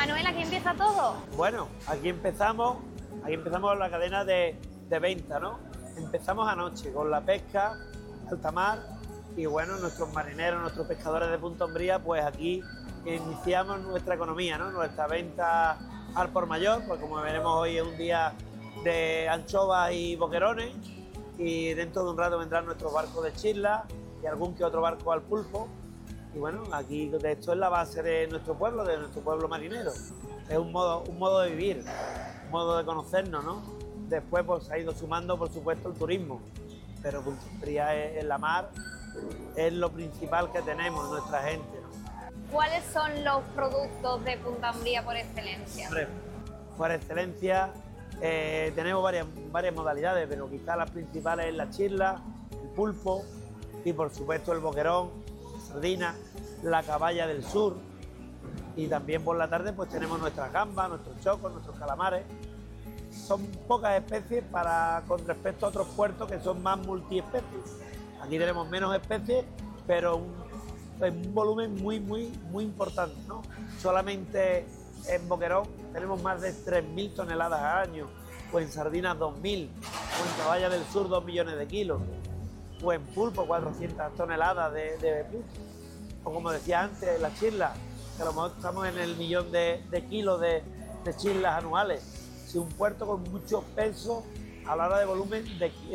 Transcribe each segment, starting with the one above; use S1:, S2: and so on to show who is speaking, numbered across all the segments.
S1: Manuel, ¿aquí empieza todo?
S2: Bueno, aquí empezamos la cadena de venta, ¿no? Empezamos anoche con la pesca, alta mar, y bueno, nuestros marineros, nuestros pescadores de Punta Umbría, pues aquí iniciamos nuestra economía, ¿no? Nuestra venta al por mayor, pues como veremos hoy es un día de anchovas y boquerones, y dentro de un rato vendrán nuestros barcos de chisla y algún que otro barco al pulpo. Y bueno, aquí esto es la base de nuestro pueblo marinero. Es un modo de vivir, un modo de conocernos, ¿no? Después pues ha ido sumando, por supuesto, el turismo, pero Punta Umbría en la mar es lo principal que tenemos, nuestra gente, ¿no?
S1: ¿Cuáles son los productos de Punta Umbría por excelencia?
S2: Hombre, por excelencia tenemos varias modalidades, pero quizás las principales es la chisla, el pulpo y por supuesto el boquerón, sardina, la caballa del sur, y también por la tarde pues tenemos nuestras gambas, nuestros chocos, nuestros calamares. Son pocas especies con respecto a otros puertos que son más multiespecies. Aquí tenemos menos especies, pero un volumen muy importante, ¿no? Solamente en boquerón tenemos más de 3.000 toneladas al año, o en sardinas 2.000, o en caballa del sur 2 millones de kilos, o en pulpo 400 toneladas de pulpo. O como decía antes, las chislas, que a lo mejor estamos en el millón de kilos de chislas anuales. Si un puerto con mucho peso a la hora de volumen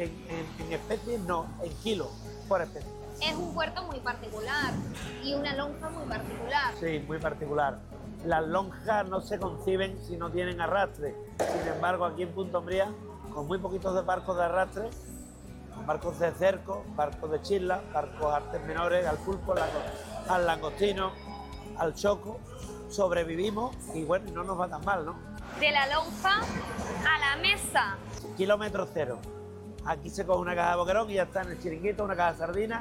S2: en especies, no, en kilos por especie.
S1: Es un puerto muy particular y una lonja muy particular.
S2: Sí, muy particular. Las lonjas no se conciben si no tienen arrastre. Sin embargo, aquí en Punta Umbría, con muy poquitos barcos de arrastre, barcos de cerco, barcos de chisla, barcos artes menores, al pulpo, al langostino, al choco, sobrevivimos y bueno, no nos va tan mal, ¿no?
S1: De la lonja a la mesa.
S2: Kilómetro cero. Aquí se coge una caja de boquerón y ya está en el chiringuito, una caja de sardinas,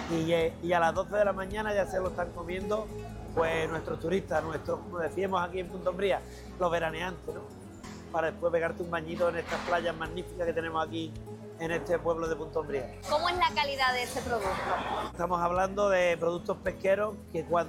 S2: y a las 12 de la mañana ya se lo están comiendo pues nuestros turistas, como decíamos aquí en Punta Umbría, los veraneantes, ¿no? Para después pegarte un bañito en estas playas magníficas que tenemos aquí en este pueblo de Punta Umbría.
S1: ¿Cómo es la calidad de ese producto?
S2: Estamos hablando de productos pesqueros que cuando